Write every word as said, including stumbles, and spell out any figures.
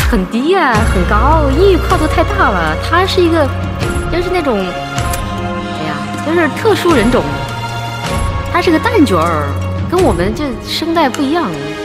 很低呀、啊，很高，音域跨度太大了。他是一个，就是那种，哎呀，就是特殊人种。他是个旦角儿，跟我们这声带不一样。